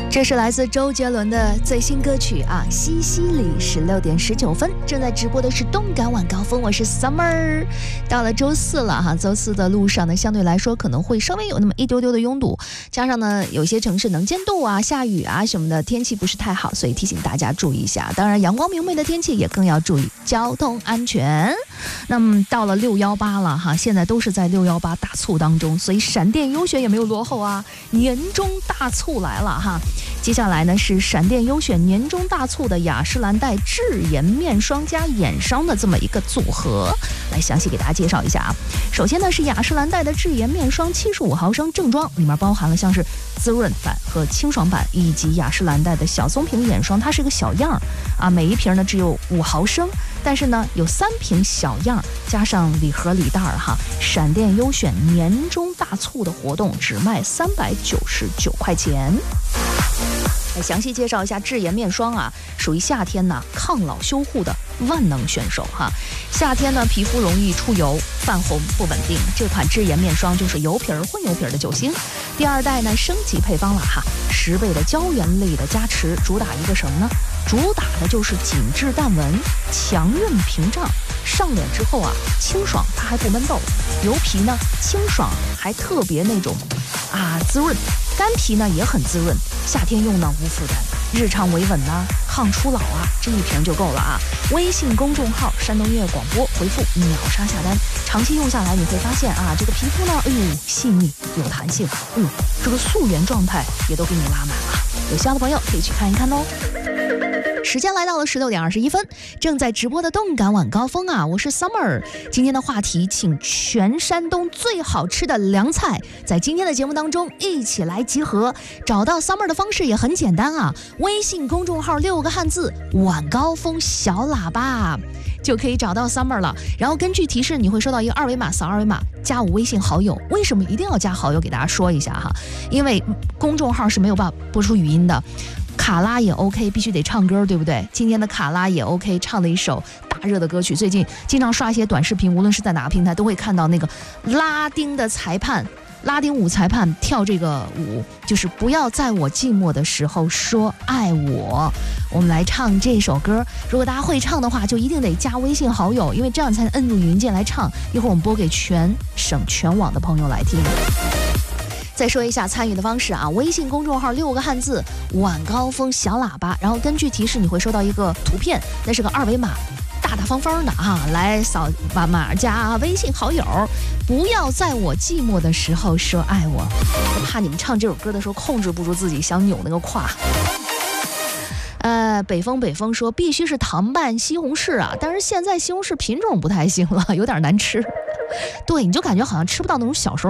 这是来自周杰伦的最新歌曲啊，西西里16点19分，正在直播的是动感晚高峰，我是 Summer。到了周四了哈，周四的路上呢，相对来说可能会稍微有那么一丢丢的拥堵，加上呢，有些城市能见度啊、下雨啊什么的，天气不是太好，所以提醒大家注意一下。当然，阳光明媚的天气也更要注意交通安全。那么到了618了哈，现在都是在618大促当中，所以闪电优选也没有落后啊，年终大促来了哈。接下来呢是闪电优选年终大促的雅诗兰黛智颜面霜加眼霜的这么一个组合，来详细给大家介绍一下啊。首先呢是雅诗兰黛的智颜面霜75毫升正装，里面包含了像是滋润版和清爽版，以及雅诗兰黛的小棕瓶眼霜，它是一个小样啊，每一瓶呢只有5毫升，但是呢有3瓶小样加上礼盒礼袋哈。闪电优选年终大促的活动只卖399块钱。来详细介绍一下智颜面霜啊，属于夏天呢抗老修护的万能选手哈。夏天呢皮肤容易出油、泛红不稳定，这款智颜面霜就是油皮混油皮的救星。第2代呢升级配方了哈，10倍的胶原类的加持，主打一个什么呢？主打的就是紧致淡纹、强韧屏障，上脸之后啊清爽，它还不闷痘，油皮呢清爽还特别那种滋润，干皮呢也很滋润，夏天用呢无负担，日常维稳呢抗初老啊，这一瓶就够了啊。微信公众号山东音乐广播回复秒杀下单，长期用下来你会发现啊，这个皮肤呢细腻有弹性，这个素颜状态也都给你拉满了，有需要的朋友可以去看一看哦。时间来到了16点21分，正在直播的动感晚高峰啊，我是 Summer。今天的话题，请全山东最好吃的凉菜，在今天的节目当中一起来集合。找到 Summer 的方式也很简单啊，微信公众号6个汉字晚高峰小喇叭就可以找到 Summer 了。然后根据提示，你会收到一个2维码，扫2维码加我微信好友。为什么一定要加好友？给大家说一下哈，因为公众号是没有办法播出语音的。卡拉也 OK， 必须得唱歌，对不对？今天的卡拉也 OK， 唱的一首大热的歌曲，最近经常刷一些短视频，无论是在哪个平台都会看到那个拉丁舞裁判跳这个舞，就是不要在我寂寞的时候说爱我。我们来唱这首歌，如果大家会唱的话，就一定得加微信好友，因为这样才能摁住语音键来唱。一会儿我们播给全省全网的朋友来听。再说一下参与的方式啊，微信公众号6个汉字晚高峰小喇叭，然后根据提示你会收到一个图片，那是个2维码，大大方方的哈，来扫码加微信好友，不要在我寂寞的时候说爱我。我怕你们唱这首歌的时候控制不住自己想扭那个胯。北风说必须是糖拌西红柿啊，但是现在西红柿品种不太行了，有点难吃。对，你就感觉好像吃不到那种小时候